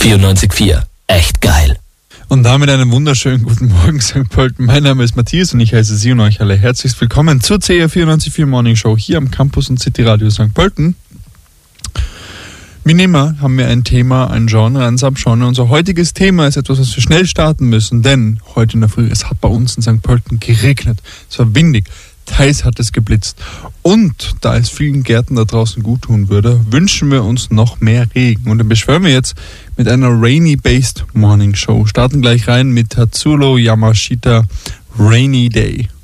94.4. Echt geil. Und damit einen wunderschönen guten Morgen, St. Pölten. Mein Name ist Matthias und ich heiße Sie und euch alle herzlich willkommen zur CR 94.4 Morning Show hier am Campus und City Radio St. Pölten. Wie immer haben wir ein Thema, ein Genre, ein Subgenre. Unser heutiges Thema ist etwas, was wir schnell starten müssen, denn heute in der Früh, es hat bei uns in St. Pölten geregnet. Es war windig. Teils hat es geblitzt. Und da es vielen Gärten da draußen gut tun würde, wünschen wir uns noch mehr Regen. Und dann beschwören wir jetzt mit einer Rainy-Based Morning Show. Starten gleich rein mit Tatsulo Yamashita, Rainy Day.